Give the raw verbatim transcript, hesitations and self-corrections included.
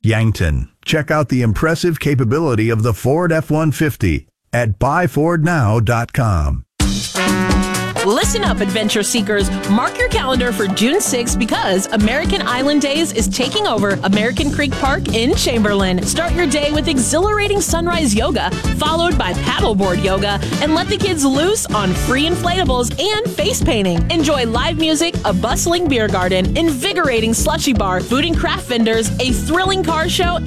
Yankton. Check out the impressive capability of the Ford F one fifty at buy ford now dot com. Listen up, adventure seekers. Mark your calendar for June sixth because American Island Days is taking over American Creek Park in Chamberlain. Start your day with exhilarating sunrise yoga, followed by paddleboard yoga, and let the kids loose on free inflatables and face painting. Enjoy live music, a bustling beer garden, invigorating slushy bar, food and craft vendors, a thrilling car show,